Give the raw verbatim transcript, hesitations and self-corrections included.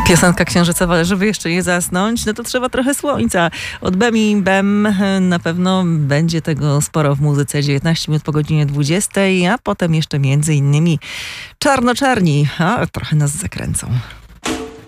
Piosenka księżycowa, ale żeby jeszcze nie zasnąć, no to trzeba trochę słońca. Od Bemi Bem na pewno będzie tego sporo w muzyce. dziewiętnaście minut po godzinie dwudziestej, a potem jeszcze między innymi Czarnoczerni. A trochę nas zakręcą.